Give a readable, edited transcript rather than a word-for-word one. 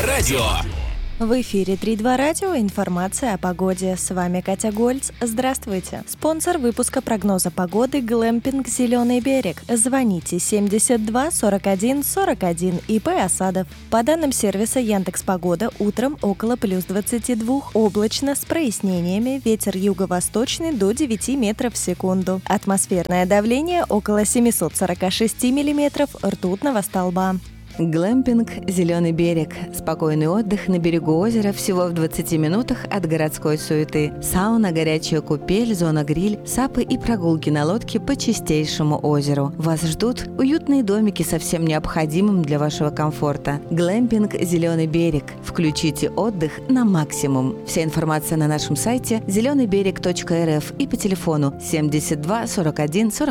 радио. В эфире 3-2 радио. Информация о погоде. С вами Катя Гольц. Здравствуйте. Спонсор выпуска прогноза погоды «Глэмпинг Зеленый берег». Звоните 72 41 41 ИП Осадов. По данным сервиса Яндекс.Погода, утром около плюс 22. Облачно, с прояснениями. Ветер юго-восточный до 9 метров в секунду. Атмосферное давление около 746 миллиметров ртутного столба. Глэмпинг «Зеленый берег». Спокойный отдых на берегу озера всего в 20 минутах от городской суеты. Сауна, горячая купель, зона-гриль, сапы и прогулки на лодке по чистейшему озеру. Вас ждут уютные домики со всем необходимым для вашего комфорта. Глэмпинг «Зеленый берег». Включите отдых на максимум. Вся информация на нашем сайте zelenybерег.рф и по телефону 72 41 41.